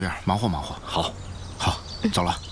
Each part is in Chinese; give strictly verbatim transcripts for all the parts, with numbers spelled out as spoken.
这样忙活忙活。 好， 好，走了。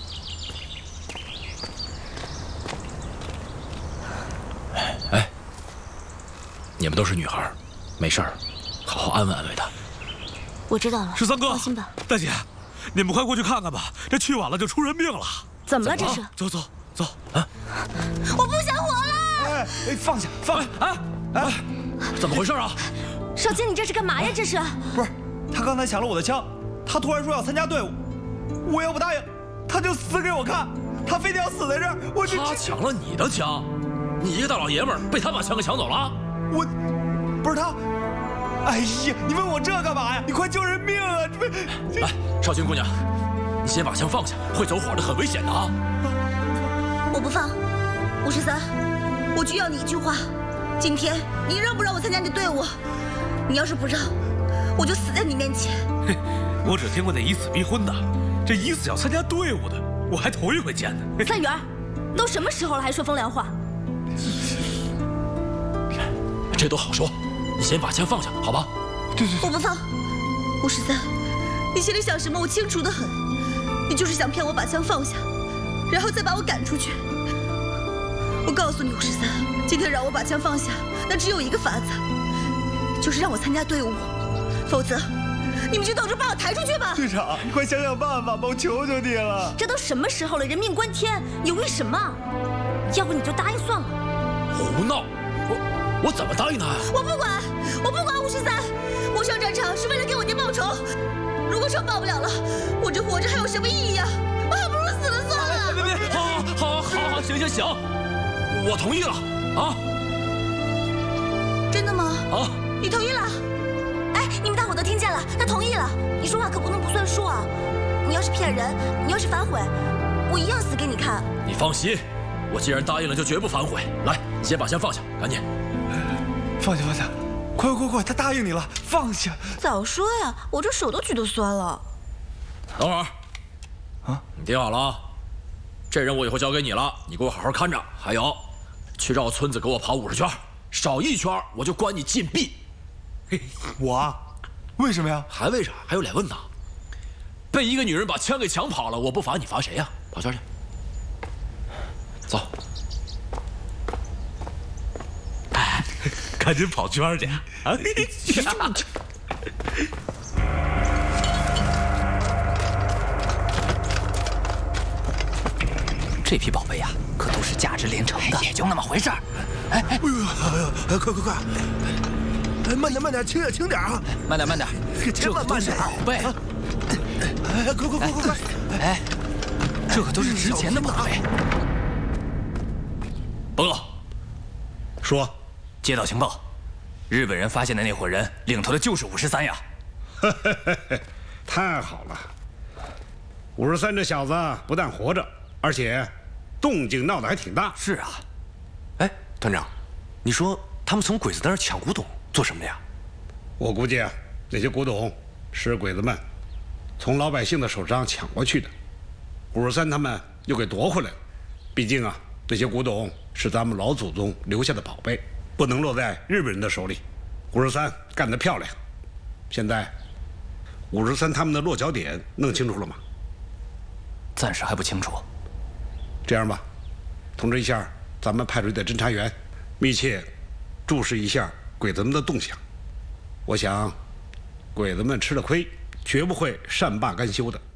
哎，你们都是女孩，没事儿，好好安慰安慰她。 我知道了， 十三哥， 放心吧。 大姐，你们快过去看看吧，这去晚了就出人命了。 怎么了？这是？ 走走走啊！ 我不想活了！ 哎哎，放下放下！ 哎哎，怎么回事啊？ 少卿，你这是干嘛呀？这是？ 不是，他刚才抢了我的枪，他突然说要参加队伍，我要不答应，他就死给我看，他非得要死在这儿。我这他抢了你的枪，你一个大老爷们儿被他把枪给抢走了？ 我，不是他。哎呀，你问我这干嘛呀？你快救人命啊！这…… 来，少卿姑娘，你先把枪放下，会走火的，很危险的啊！ 我不放，五十三，我就要你一句话，今天你让不让我参加你的队伍？你要是不让，我就死在你面前。 我只听过那以死逼婚的，这以死要参加队伍的，我还头一回见呢。 三元，都什么时候了还说风凉话？ 这都好说，你先把枪放下，好吧？ 对对对， 我不放。五十三，你心里想什么我清楚的很，你就是想骗我把枪放下，然后再把我赶出去。我告诉你，五十三，今天让我把枪放下，那只有一个法子，就是让我参加队伍，否则你们就到处把我抬出去吧。 队长，你快想想办法吧，我求求你了。 这都什么时候了，人命关天，犹豫什么？要不你就答应算了。 胡闹！我我怎么答应他呀？ 我不管，我不管五十三，我上战场是为了给我爹报仇。如果仇报不了了，我这活着还有什么意义啊？我还不如死了算了。 别别别！好，好，好，好，行行行，我同意了啊！ 真的吗？ 啊！ 你同意了？哎，你们大伙都听见了，他同意了。你说话可不能不算数啊！你要是骗人，你要是反悔，我一样死给你看。 你放心，我既然答应了，就绝不反悔。来，你先把枪放下，赶紧。 放下放下，快快快！他答应你了，放下。 早说呀，我这手都举得酸了。 等会儿，啊，你听好了啊，这任务以后交给你了，你给我好好看着。还有，去绕村子给我跑五十圈，少一圈我就关你禁闭。 我啊，为什么呀？ 还为啥？还有脸问呢？被一个女人把枪给抢跑了，我不罚你罚谁呀？跑圈去。走。 哎，赶紧跑圈去啊！ 这批宝贝呀，可都是价值连城的，也就那么回事儿。哎哎， 哎呦，快快快！哎，慢点慢点，轻点轻点啊！ 慢点慢点， 这可都是宝贝。 哎，快快快快快！ 哎，这可都是值钱的宝贝。 报告， 说， 接到情报，日本人发现的那伙人领头的就是五十三呀。 太好了，五十三这小子不但活着，而且动静闹得还挺大。 是啊，哎，团长，你说他们从鬼子那儿抢古董做什么呀？ 我估计啊，那些古董是鬼子们从老百姓的手上抢过去的，五十三他们又给夺回来了。毕竟啊，这些古董是咱们老祖宗留下的宝贝，不能落在日本人的手里。五十三干得漂亮，现在五十三他们的落脚点弄清楚了吗？ 暂时还不清楚。 这样吧，通知一下咱们派出去的侦查员，密切注视一下鬼子们的动向。我想，鬼子们吃了亏，绝不会善罢甘休的。